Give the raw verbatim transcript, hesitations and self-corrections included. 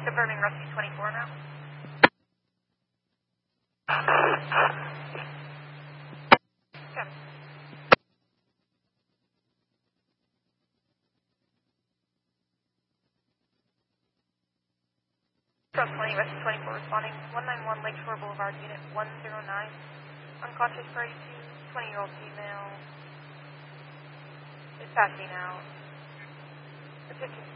Confirming Rescue twenty-four now. Okay. Cross twenty, Rescue twenty-four responding. one ninety-one Lakeshore Boulevard, Unit one zero nine. Unconscious thirty-two, twenty-year-old female. Is passing out. Attention